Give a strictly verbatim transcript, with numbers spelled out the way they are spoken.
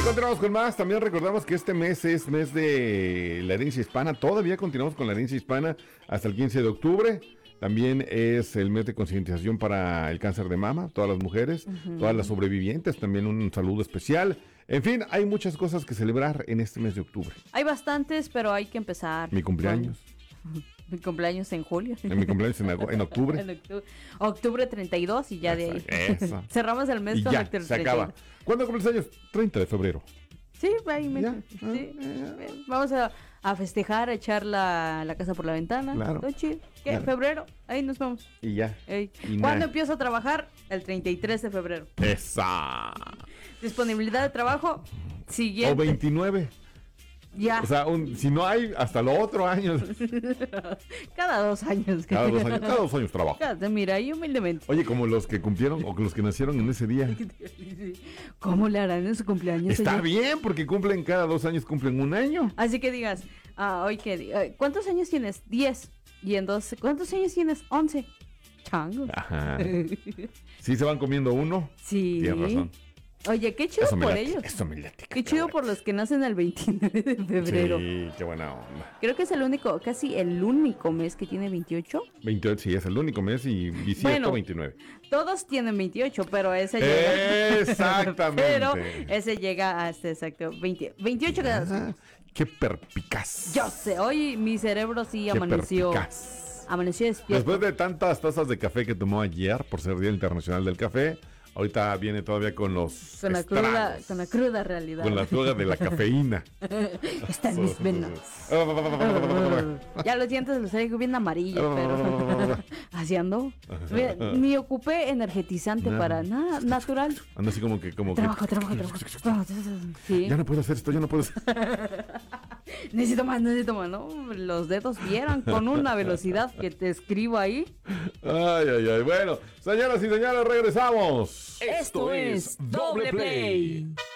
continuamos con más. También recordamos que este mes es mes de la herencia hispana. Todavía continuamos con la herencia hispana hasta el quince de octubre. También es el mes de concientización para el cáncer de mama, todas las mujeres, uh-huh. todas las sobrevivientes, también un saludo especial. En fin, hay muchas cosas que celebrar en este mes de octubre. Hay bastantes, pero hay que empezar. Mi cumpleaños. Con... Mi cumpleaños en julio. En mi cumpleaños en, en octubre. En octubre. Octubre treinta y dos y ya de ahí. Eso. Cerramos el mes y con ya, octubre se acaba. ¿Cuándo cumples años? treinta de febrero. Sí, ahí me... sí. Vamos a, a festejar, a echar la, la casa por la ventana. Claro. ¿Qué? Claro. Febrero, ahí nos vamos. Y ya. Ey. Y ¿Cuándo na... empiezo a trabajar? El treinta y tres de febrero. Esa. Disponibilidad de trabajo, siguiente. O veintinueve. Ya. O sea, un, si no hay, hasta los otros años. Cada dos años. Cada dos años, cada dos años trabajo. Cada, mira, ahí humildemente. Oye, como los que cumplieron o los que nacieron en ese día. ¿Cómo le harán en su cumpleaños? Está ella? bien, porque cumplen cada dos años, cumplen un año. Así que digas, ah, hoy que, ¿cuántos años tienes? Diez. Y en dos, ¿cuántos años tienes? Once. Chango. Ajá. ¿Sí se van comiendo uno? Sí. Tienes razón. Oye, qué chido por late, ellos. Eso me late. Qué chido por los que nacen el veintinueve de febrero. Sí, qué buena onda. Creo que es el único, casi el único mes que tiene veintiocho. veintiocho, sí, es el único mes y bisiesto bueno, veintinueve. Todos tienen veintiocho, pero ese llega. Exactamente. Pero ese llega hasta exacto veinte, veintiocho grados. Ah, qué perpicaz. Yo sé, hoy mi cerebro sí qué amaneció. Perpicaz. Amaneció despierto. Después de tantas tazas de café que tomó ayer por ser Día Internacional del Café, ahorita viene todavía con los con la estragos, cruda, con la cruda realidad. con la cruda de la cafeína. Está en mis venas. Ya los dientes los traigo bien amarillos, pero así ando. Mira, ni ocupé energetizante nada. Para nada, natural. Ando así como que como trabajo, que trabajo, trabajo. Sí. Ya no puedo hacer esto, ya no puedo hacer. Necesito más, necesito más, ¿no? Los dedos vieran con una velocidad que te escribo ahí. Ay, ay, ay. Bueno, señoras y señores, regresamos. Esto es Doble Play.